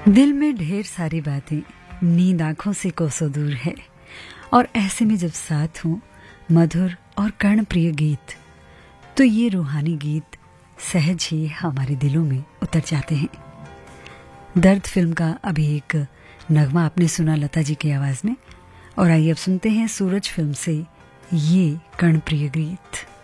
दिल में ढेर सारी बातें, नींद आंखों से कोसों दूर है। और ऐसे में जब साथ हो मधुर और कर्णप्रिय गीत, तो ये रूहानी गीत सहज ही हमारे दिलों में उतर जाते हैं। दर्द फिल्म का अभी एक नगमा आपने सुना लता जी की आवाज में, और आइए अब सुनते हैं सूरज फिल्म से ये कर्णप्रिय गीत।